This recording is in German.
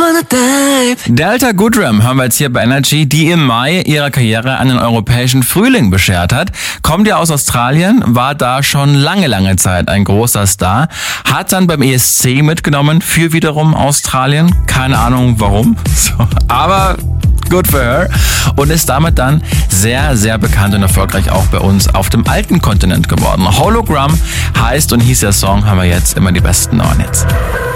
Delta Goodrem hören wir jetzt hier bei Energy, die im Mai ihrer Karriere einen europäischen Frühling beschert hat. Kommt ja aus Australien, war da schon lange Zeit ein großer Star, hat dann beim ESC mitgenommen für wiederum Australien. Keine Ahnung warum, aber good for her. Und ist damit dann sehr bekannt und erfolgreich auch bei uns auf dem alten Kontinent geworden. Hologram heißt und hieß der Song, haben wir jetzt immer die besten neuen Hits.